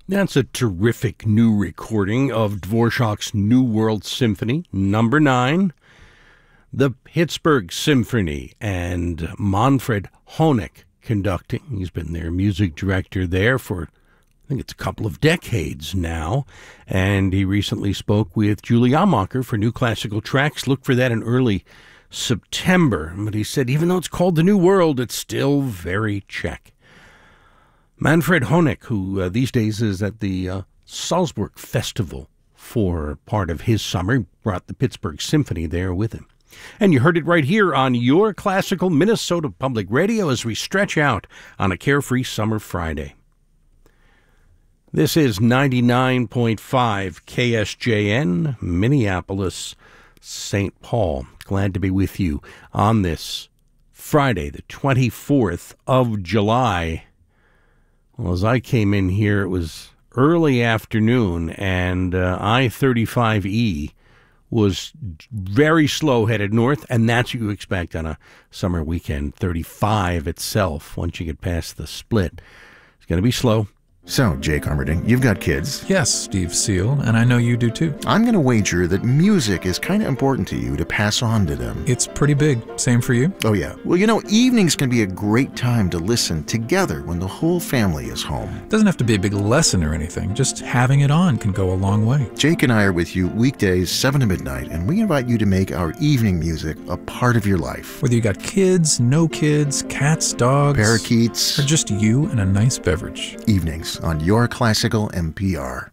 That's a terrific new recording of Dvorak's New World Symphony, number 9, the Pittsburgh Symphony, and Manfred Honeck conducting. He's been their music director there for, I think it's a couple of decades now, and he recently spoke with Julie Amacher for New Classical Tracks. Look for that in early September. But he said, even though it's called the New World, it's still very Czech. Manfred Honeck, who these days is at the Salzburg Festival for part of his summer, brought the Pittsburgh Symphony there with him. And you heard it right here on your classical Minnesota Public Radio as we stretch out on a carefree summer Friday. This is 99.5 KSJN, Minneapolis, St. Paul. Glad to be with you on this Friday, the 24th of July. Well, as I came in here, it was early afternoon, and I-35E was very slow headed north, and that's what you expect on a summer weekend. 35 itself, once you get past the split, it's going to be slow. So, Jake Armerding, you've got kids. Yes, Steve Seal, and I know you do too. I'm going to wager that music is kind of important to you to pass on to them. It's pretty big. Same for you? Oh, yeah. Well, evenings can be a great time to listen together when the whole family is home. Doesn't have to be a big lesson or anything. Just having it on can go a long way. Jake and I are with you weekdays 7 to midnight, and we invite you to make our evening music a part of your life. Whether you got kids, no kids, cats, dogs, parakeets, or just you and a nice beverage. Evenings on Your Classical NPR.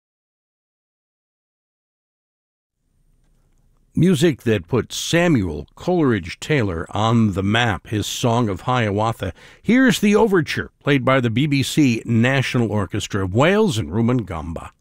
Music that put Samuel Coleridge Taylor on the map, his Song of Hiawatha. Here's the overture, played by the BBC National Orchestra of Wales and Rumen Gamba.